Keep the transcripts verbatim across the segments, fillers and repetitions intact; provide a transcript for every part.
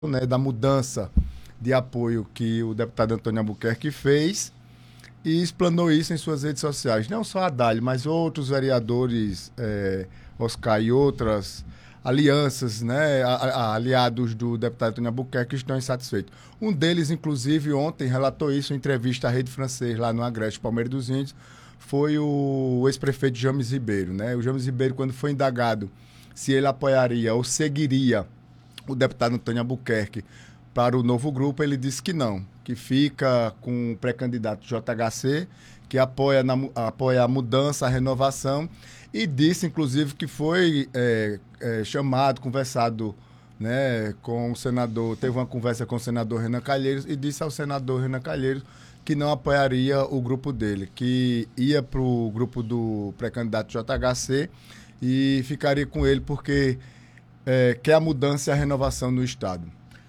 né, da mudança de apoio que o deputado Antônio Albuquerque fez e explanou isso em suas redes sociais. Não só a Haddad, mas outros vereadores, é, Oscar e outras alianças, né, a, a, aliados do deputado Antônio Albuquerque estão insatisfeitos. Um deles, inclusive, ontem relatou isso em entrevista à Rede Francês, lá no Agreste Palmeiras dos Índios, foi o ex-prefeito James Ribeiro. Né? O James Ribeiro, quando foi indagado se ele apoiaria ou seguiria o deputado Antônio Albuquerque para o novo grupo, ele disse que não, que fica com o pré-candidato J H C, que apoia, na, apoia a mudança, a renovação, e disse, inclusive, que foi é, é, chamado, conversado, né, com o senador, teve uma conversa com o senador Renan Calheiros e disse ao senador Renan Calheiros que não apoiaria o grupo dele, que ia para o grupo do pré-candidato J H C e ficaria com ele porque é, quer a mudança e a renovação no Estado.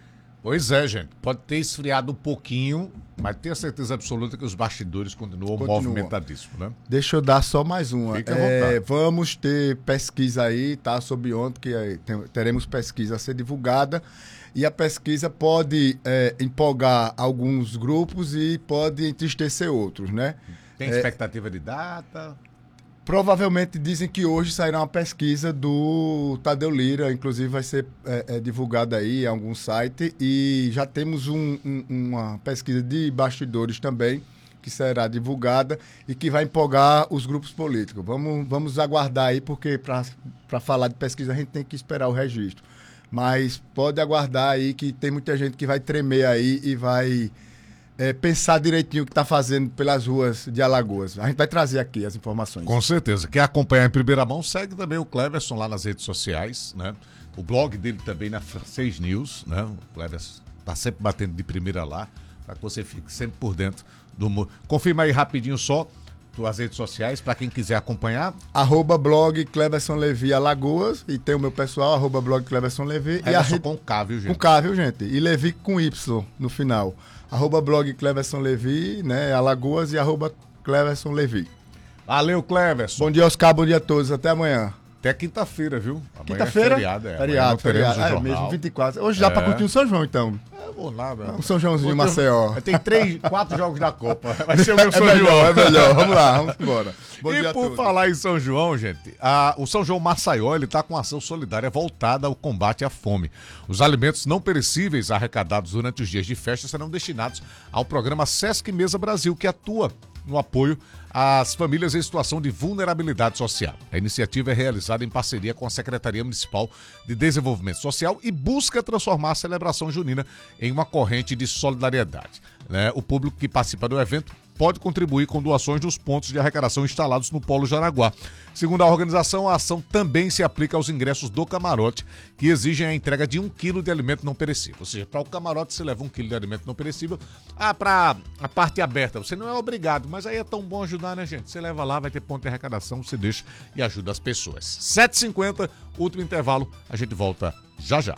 Pois é, gente. Pode ter esfriado um pouquinho, mas tenho certeza absoluta que os bastidores continuam Continua. movimentadíssimos, né? Deixa eu dar só mais uma. Fica à é, vontade. Vamos ter pesquisa aí, tá? Sobre ontem, que é, tem, teremos pesquisa a ser divulgada. E a pesquisa pode é, empolgar alguns grupos e pode entristecer outros, né? Tem é, expectativa de data? Provavelmente dizem que hoje sairá uma pesquisa do Tadeu Lira, inclusive vai ser é, é, divulgada aí em algum site, e já temos um, um, uma pesquisa de bastidores também, que será divulgada e que vai empolgar os grupos políticos. Vamos, vamos aguardar aí, porque para falar de pesquisa a gente tem que esperar o registro. Mas pode aguardar aí que tem muita gente que vai tremer aí e vai... É, pensar direitinho o que está fazendo pelas ruas de Alagoas. A gente vai trazer aqui as informações. Com certeza. Quer acompanhar em primeira mão, segue também o Cleverson lá nas redes sociais, né? O blog dele também na Francês News, né? O Cleverson está sempre batendo de primeira lá, para que você fique sempre por dentro do mundo. Confirma aí rapidinho só tuas redes sociais, para quem quiser acompanhar. Arroba blog Cleverson Levi Alagoas, e tem o meu pessoal, arroba blog Cleverson Levi. É e a rede... com K, viu, gente? Com K, viu, gente? E Levi com Y no final. Arroba blog Cleverson Levi, né? Alagoas, e arroba Cleverson Levi. Valeu, Cleverson. Bom dia, Oscar, bom dia a todos. Até amanhã. Até quinta-feira, viu? Quinta-feira? É feriado, é. Feriado, feriado. É mesmo, vinte e quatro. Hoje já é. Pra curtir o São João, então. Eu vou lá, velho. Um São Joãozinho Maceió. Tem três, quatro jogos da Copa. Vai ser o meu São é melhor, João. É melhor, vamos lá, vamos embora. Bom e dia por a falar em São João, gente, a, o São João Maceió, ele tá com uma ação solidária voltada ao combate à fome. Os alimentos não perecíveis arrecadados durante os dias de festa serão destinados ao programa Sesc Mesa Brasil, que atua no apoio às famílias em situação de vulnerabilidade social. A iniciativa é realizada em parceria com a Secretaria Municipal de Desenvolvimento Social e busca transformar a celebração junina em uma corrente de solidariedade. Né? O público que participa do evento pode contribuir com doações nos pontos de arrecadação instalados no Polo Jaraguá. Segundo a organização, a ação também se aplica aos ingressos do camarote, que exigem a entrega de um quilo de alimento não perecível. Ou seja, para o camarote você leva um quilo de alimento não perecível. Ah, para a parte aberta, você não é obrigado, mas aí é tão bom ajudar, né, gente? Você leva lá, vai ter ponto de arrecadação, você deixa e ajuda as pessoas. sete e cinquenta, último intervalo, a gente volta já já.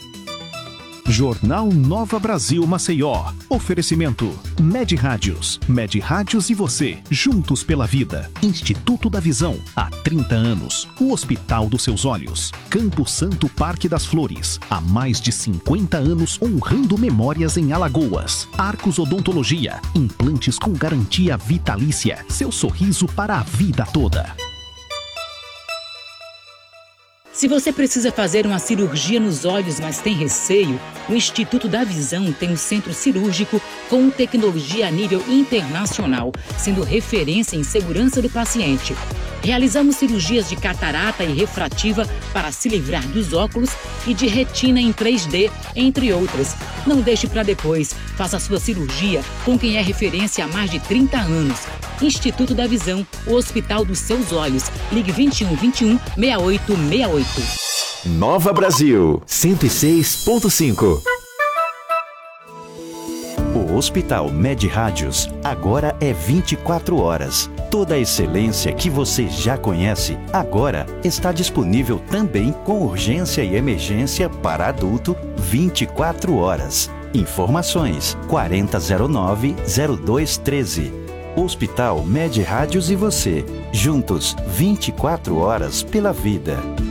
Jornal Nova Brasil Maceió. Oferecimento Med Rádios. Med Rádios e você, juntos pela vida. Instituto da Visão, há trinta anos. O Hospital dos Seus Olhos. Campo Santo Parque das Flores, há mais de cinquenta anos honrando memórias em Alagoas. Arcos Odontologia, implantes com garantia vitalícia. Seu sorriso para a vida toda. Se você precisa fazer uma cirurgia nos olhos, mas tem receio, o Instituto da Visão tem um centro cirúrgico com tecnologia a nível internacional, sendo referência em segurança do paciente. Realizamos cirurgias de catarata e refrativa para se livrar dos óculos e de retina em três D, entre outras. Não deixe para depois. Faça sua cirurgia com quem é referência há mais de trinta anos. Instituto da Visão, o Hospital dos Seus Olhos. Ligue vinte e um, vinte e um, sessenta e oito sessenta e oito. Nova Brasil, cento e seis ponto cinco. O Hospital Med Rádios agora é vinte e quatro horas. Toda a excelência que você já conhece agora está disponível também com urgência e emergência para adulto vinte e quatro horas. Informações quarenta zero nove zero dois treze. Hospital Med Rádios e você, juntos vinte e quatro horas pela vida.